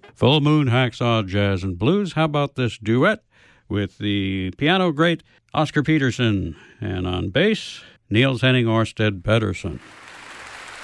Full Moon Hacksaw Jazz and Blues. How about this duet with the piano great Oscar Peterson, and on bass, Niels Henning Orsted Pedersen.